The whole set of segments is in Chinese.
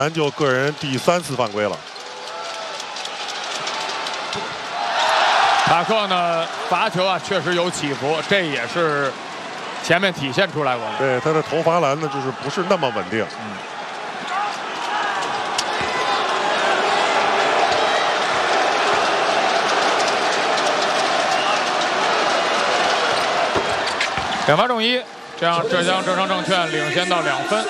就个人第3次犯规了。 塔克呢，罚球啊确实有起伏，这也是前面体现出来过的。 对，他的投罚篮呢，就是不是那么稳定。 2罚中1，这样浙江浙商证券领先到2分。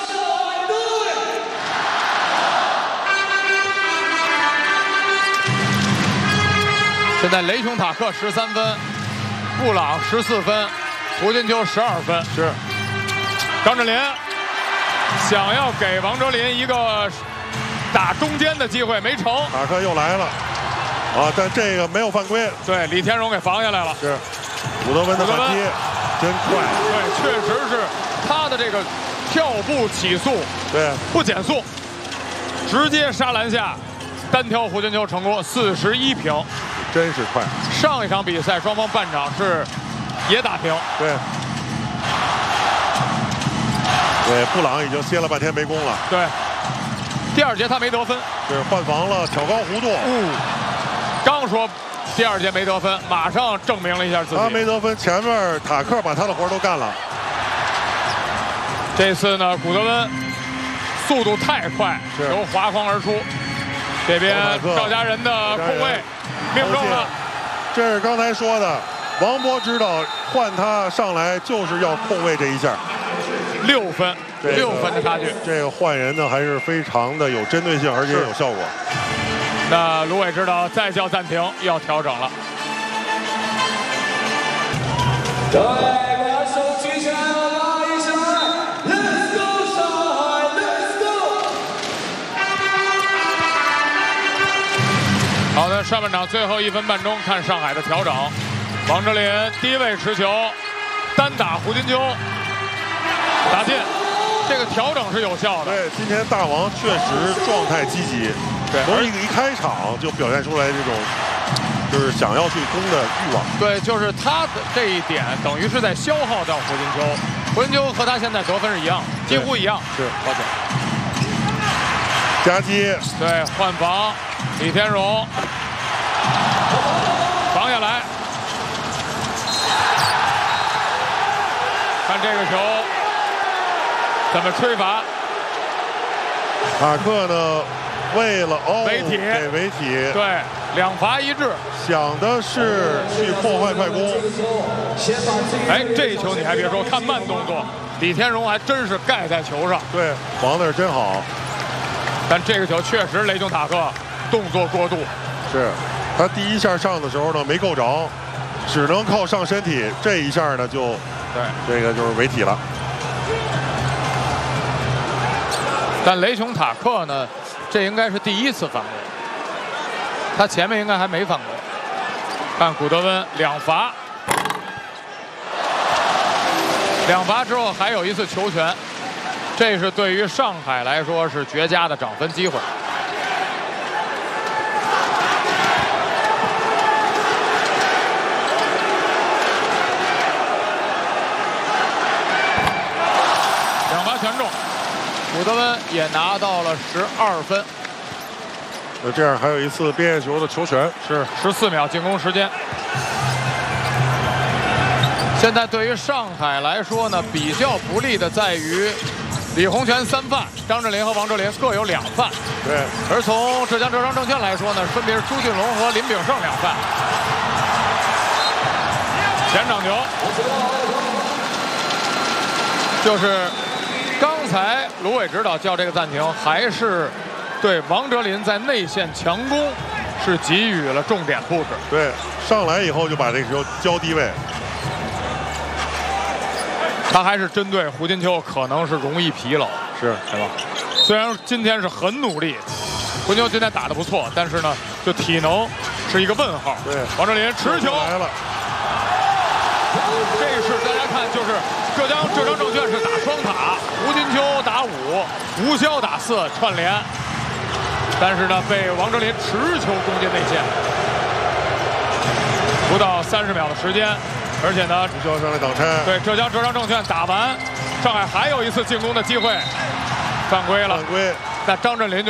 现在雷雄塔克13分，布朗14分，胡金秋12分。 是。 张镇麟想要给王哲林一个打中间的机会，没成。 塔克又来了，但这个没有犯规。 对，李天荣给防下来了。 是。古德温的反击真快。 对，确实是他的这个跳步起速， 对， 不减速，直接杀篮下，单挑胡金秋成功41平。 真是快！ 上一场比赛双方半场是也打平。 对，布朗已经歇了半天没攻了。 对，第2节他没得分， 是换防了，挑高弧度。 刚说第2节没得分，马上证明了一下自己。 他没得分，前面塔克把他的活都干了。 这次呢，古德温速度太快，由滑筐而出。这边赵家人的控卫。命中了， 这是刚才说的，王博知道换他上来就是要控卫这一下 ，6分，6分的差距。 这个换人呢还是非常的有针对性，而且有效果。 那卢伟知道再叫暂停，要调整了。 对，把手举起来，拉一下 ，Let's go 上海 ，Let's go。 好的，上半场最后1分半钟，看上海的调整。王哲林低位持球，单打胡金秋，打进，这个调整是有效的。 对，今天大王确实状态积极， 对， 从一开场就表现出来这种就是想要去攻的欲望。 对，就是他的这一点等于是在消耗掉胡金秋。胡金秋和他现在得分是一样，几乎一样。 是， 抱歉。 夹击， 对，换防。李天荣防下来，看这个球怎么吹罚。 塔克呢，为了违体， 给违体， 对，2罚1掷， 想的是去破坏快攻。 哎，这球你还别说，看慢动作，李天荣还真是盖在球上。 对，防的是真好。 但这个球确实雷雄塔克动作过度， 是他第一下上的时候呢没够着，只能靠上身体，这一下呢就对， 这个就是违体了。 但雷雄塔克呢，这应该是第1次犯规，他前面应该还没犯规。看古德温2罚，2罚之后还有1次球权。这是对于上海来说是绝佳的涨分机会。2罚全中，古德温也拿到了12分。 那这样还有1次边线球的球权， 是14秒进攻时间。现在对于上海来说呢，比较不利的在于。李洪权3犯，张镇麟和王哲林各有2犯。 对， 而从浙江浙商证券来说呢，分别是朱俊龙和林炳胜2犯。前场球，就是刚才卢伟指导叫这个暂停，还是对王哲林在内线强攻是给予了重点布置。 对，上来以后就把这个球交低位。 他还是针对胡金秋可能是容易疲劳， 是吧？虽然今天是很努力，胡金秋今天打得不错，但是呢，就体能是一个问号。 对， 王哲林持球来了， 这是大家看，就是浙江证券是打双塔，胡金秋打5，吴潇打4串联，但是呢，被王哲林持球攻进内线，不到30秒的时间。而且呢， 吴潇上来挡拆。 对，浙江证券打完，上海还有1次进攻的机会，犯规了。 犯规。 那张镇麟就